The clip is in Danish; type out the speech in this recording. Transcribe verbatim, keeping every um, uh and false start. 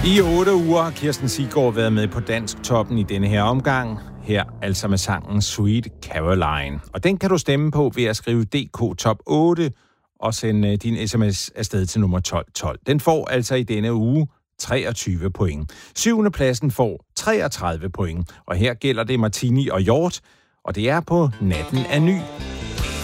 I otte uger har Kirsten Siggaard været med på Dansk Toppen i denne her omgang. Her altså med sangen Sweet Caroline. Og den kan du stemme på ved at skrive D K Top otte og sende din sms afsted til nummer tolv tolv. Den får altså i denne uge treogtyve point. Syvende pladsen får treogtredive point. Og her gælder det Martini og Hjort. Og det er på Natten er ny.